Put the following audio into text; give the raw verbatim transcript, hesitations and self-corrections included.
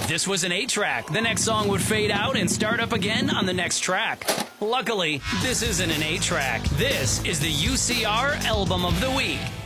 If this was an eight track, the next song would fade out and start up again on the next track. Luckily, this isn't an eight track. This is the U C R Album of the Week.